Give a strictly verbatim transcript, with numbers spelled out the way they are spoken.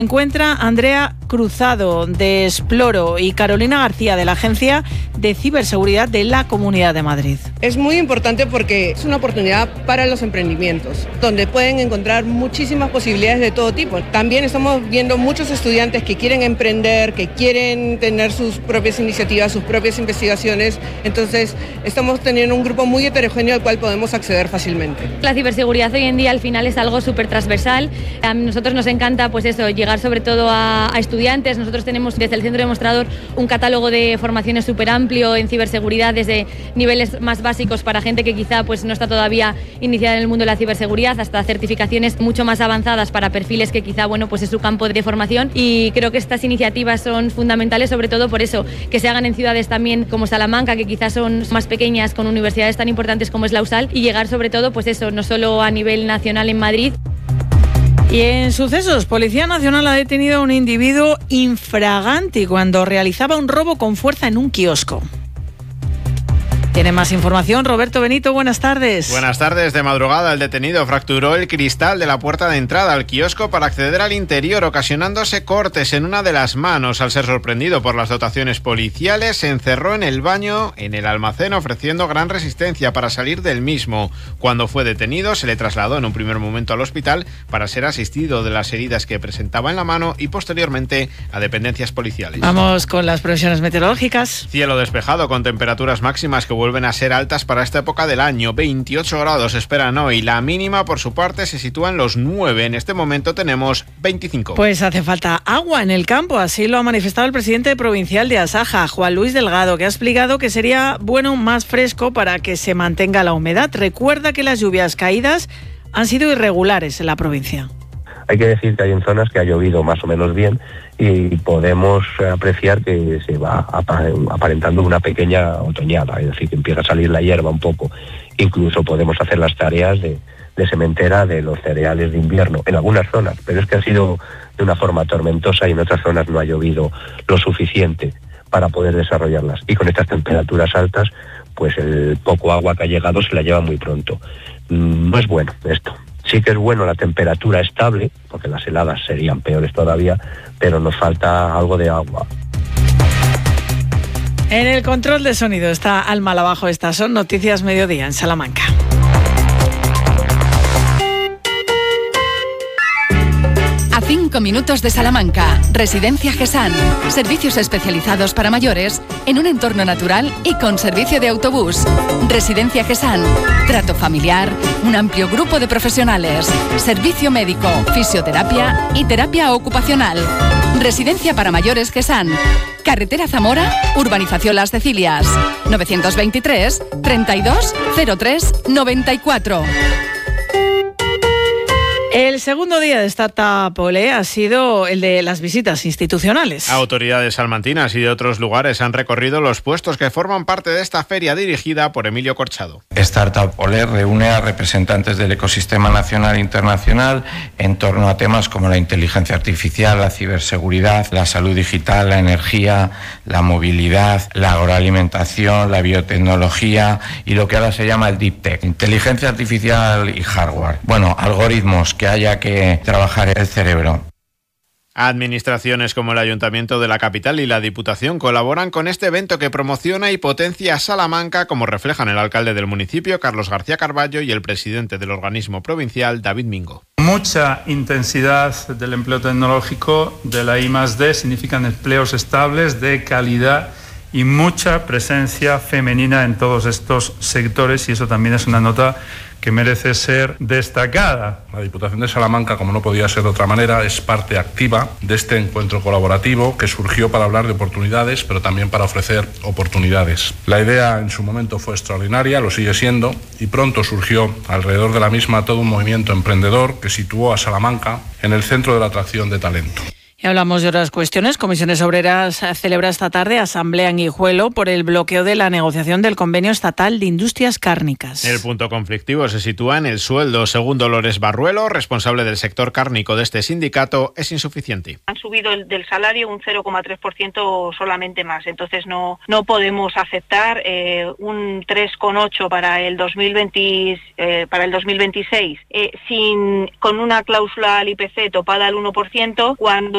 Encuentra Andrea Cruzado de Exploro y Carolina García de la Agencia de Ciberseguridad de la Comunidad de Madrid. Es muy importante porque es una oportunidad para los emprendimientos, donde pueden encontrar muchísimas posibilidades de todo tipo. También estamos viendo muchos estudiantes que quieren emprender, que quieren tener sus propias iniciativas, sus propias investigaciones. Entonces, estamos teniendo un grupo muy heterogéneo al cual podemos acceder fácilmente. La ciberseguridad hoy en día al final es algo súper transversal. A nosotros nos encanta pues eso, llegar sobre todo a, a estudiantes. Nosotros tenemos desde el Centro Demostrador un catálogo de formaciones súper amplio en ciberseguridad, desde niveles más básicos para gente que quizá pues no está todavía iniciada en el mundo de la ciberseguridad, hasta certificaciones mucho más avanzadas para perfiles que quizá bueno pues es su campo de formación. Y creo que estas iniciativas son fundamentales, sobre todo por eso, que se hagan en ciudades también como Salamanca, que quizás son más pequeñas, con universidades tan importantes como es la U S A L, y llegar sobre todo pues eso, no solo a nivel nacional en Madrid. Y en sucesos, Policía Nacional ha detenido a un individuo infraganti cuando realizaba un robo con fuerza en un kiosco. Tiene más información Roberto Benito, buenas tardes. Buenas tardes. De madrugada el detenido fracturó el cristal de la puerta de entrada al kiosco para acceder al interior, ocasionándose cortes en una de las manos. Al ser sorprendido por las dotaciones policiales, se encerró en el baño en el almacén ofreciendo gran resistencia para salir del mismo. Cuando fue detenido, se le trasladó en un primer momento al hospital para ser asistido de las heridas que presentaba en la mano y posteriormente a dependencias policiales. Vamos con las previsiones meteorológicas. Cielo despejado con temperaturas máximas que vuelven a ser altas para esta época del año. veintiocho grados esperan hoy. La mínima, por su parte, se sitúa en los nueve. En este momento tenemos veinticinco. Pues hace falta agua en el campo. Así lo ha manifestado el presidente provincial de Asaja, Juan Luis Delgado, que ha explicado que sería bueno más fresco para que se mantenga la humedad. Recuerda que las lluvias caídas han sido irregulares en la provincia. Hay que decir que hay en zonas que ha llovido más o menos bien y podemos apreciar que se va aparentando una pequeña otoñada, es decir, que empieza a salir la hierba un poco. Incluso podemos hacer las tareas de, de sementera de los cereales de invierno en algunas zonas, pero es que ha sido de una forma tormentosa y en otras zonas no ha llovido lo suficiente para poder desarrollarlas. Y con estas temperaturas altas, pues el poco agua que ha llegado se la lleva muy pronto. No es bueno esto. Sí que es bueno la temperatura estable, porque las heladas serían peores todavía, pero nos falta algo de agua. En el control de sonido está Alma Lavajo. Estas son Noticias Mediodía en Salamanca. A cinco minutos de Salamanca, Residencia Gesán. Servicios especializados para mayores en un entorno natural y con servicio de autobús. Residencia Gesán. Trato familiar, un amplio grupo de profesionales. Servicio médico, fisioterapia y terapia ocupacional. Residencia para mayores Gesán. Carretera Zamora, Urbanización Las Cecilias. novecientos veintitrés, treinta y dos, cero tres, noventa y cuatro. El segundo día de Startup Ole ha sido el de las visitas institucionales. Autoridades salmantinas y de otros lugares han recorrido los puestos que forman parte de esta feria dirigida por Emilio Corchado. Startup Ole reúne a representantes del ecosistema nacional e internacional en torno a temas como la inteligencia artificial, la ciberseguridad, la salud digital, la energía, la movilidad, la agroalimentación, la biotecnología y lo que ahora se llama el Deep Tech, inteligencia artificial y hardware. Bueno, algoritmos que haya que trabajar el cerebro. Administraciones como el Ayuntamiento de la capital y la Diputación colaboran con este evento que promociona y potencia Salamanca, como reflejan el alcalde del municipio, Carlos García Carballo, y el presidente del organismo provincial, David Mingo. Mucha intensidad del empleo tecnológico de la I más D significan empleos estables, de calidad y mucha presencia femenina en todos estos sectores, y eso también es una nota que merece ser destacada. La Diputación de Salamanca, como no podía ser de otra manera, es parte activa de este encuentro colaborativo que surgió para hablar de oportunidades, pero también para ofrecer oportunidades. La idea en su momento fue extraordinaria, lo sigue siendo, y pronto surgió alrededor de la misma todo un movimiento emprendedor que situó a Salamanca en el centro de la atracción de talento. Y hablamos de otras cuestiones. Comisiones Obreras celebra esta tarde asamblea en Guijuelo por el bloqueo de la negociación del convenio estatal de industrias cárnicas. El punto conflictivo se sitúa en el sueldo. Según Dolores Barruelo, responsable del sector cárnico de este sindicato, es insuficiente. Han subido el del salario un cero coma tres por ciento solamente más, entonces no, no podemos aceptar eh, un tres coma ocho para el dos mil veinte, eh, para el dos mil veintiséis eh, sin con una cláusula al I P C topada al uno por ciento, cuando